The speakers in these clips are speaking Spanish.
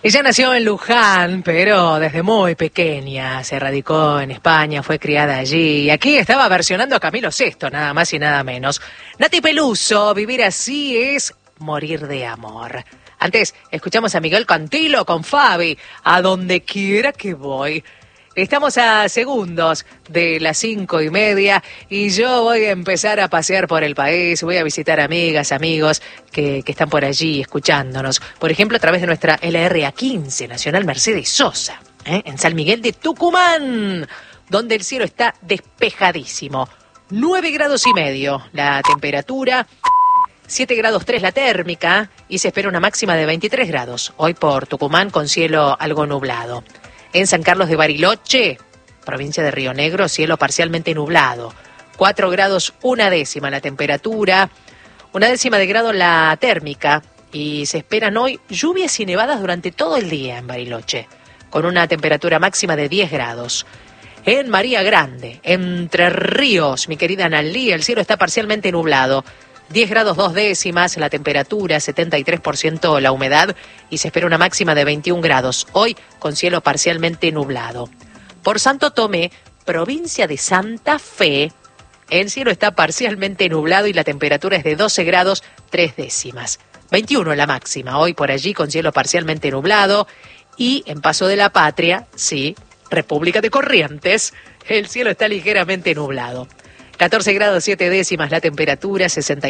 Ella nació en Luján, pero desde muy pequeña se radicó en España, fue criada allí. Y aquí estaba versionando a Camilo Sesto, nada más y nada menos. Nati Peluso, vivir así es morir de amor. Antes, escuchamos a Miguel Cantilo con Fabi, a donde quiera que voy. Estamos a segundos de las 5:30 y yo voy a empezar a pasear por el país, voy a visitar amigas, amigos que están por allí escuchándonos. Por ejemplo, a través de nuestra LRA15, Nacional Mercedes Sosa, en San Miguel de Tucumán, donde el cielo está despejadísimo. 9 grados y medio la temperatura, 7 grados 3 la térmica y se espera una máxima de 23 grados. Hoy por Tucumán con cielo algo nublado. En San Carlos de Bariloche, provincia de Río Negro, cielo parcialmente nublado. 4 grados 1/10 la temperatura, 1/10 de grado la térmica y se esperan hoy lluvias y nevadas durante todo el día en Bariloche, con una temperatura máxima de 10 grados. En María Grande, Entre Ríos, mi querida Nalí, el cielo está parcialmente nublado. 10 grados 2/10 la temperatura, 73% la humedad y se espera una máxima de 21 grados, hoy con cielo parcialmente nublado. Por Santo Tomé, provincia de Santa Fe, el cielo está parcialmente nublado y la temperatura es de 12 grados 3/10. 21 la máxima, hoy por allí con cielo parcialmente nublado y en Paso de la Patria, sí, República de Corrientes, el cielo está ligeramente nublado. 14 grados 7/10 la temperatura,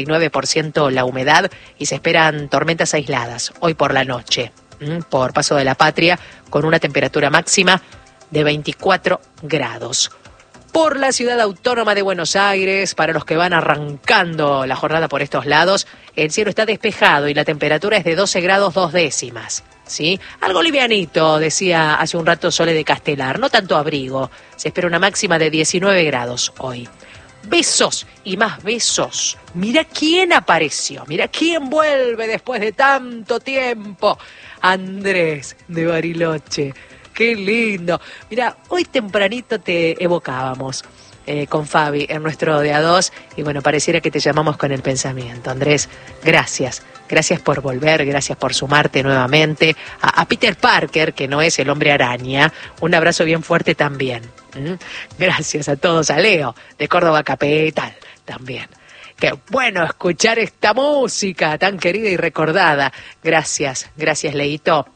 69% la humedad y se esperan tormentas aisladas hoy por la noche. Por Paso de la Patria con una temperatura máxima de 24 grados. Por la ciudad autónoma de Buenos Aires, para los que van arrancando la jornada por estos lados, el cielo está despejado y la temperatura es de 12 grados 2/10. ¿Sí? Algo livianito, decía hace un rato Sole de Castelar, no tanto abrigo. Se espera una máxima de 19 grados hoy. Besos y más besos. Mira quién apareció, mira quién vuelve después de tanto tiempo. Andrés de Bariloche. Qué lindo. Mira, hoy tempranito te evocábamos con Fabi en nuestro de a dos y bueno, pareciera que te llamamos con el pensamiento. Andrés, gracias. Gracias por volver, gracias por sumarte nuevamente. A Peter Parker, que no es el hombre araña, un abrazo bien fuerte también. Gracias a todos, a Leo de Córdoba Capital también. Qué bueno escuchar esta música tan querida y recordada. Gracias, gracias Leito.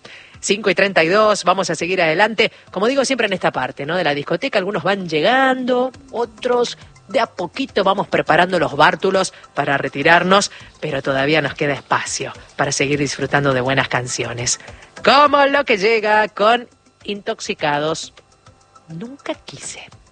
5:32, vamos a seguir adelante. Como digo siempre en esta parte, ¿no? De la discoteca, algunos van llegando, otros de a poquito vamos preparando los bártulos para retirarnos, pero todavía nos queda espacio para seguir disfrutando de buenas canciones. Como lo que llega con Intoxicados. Nunca quise.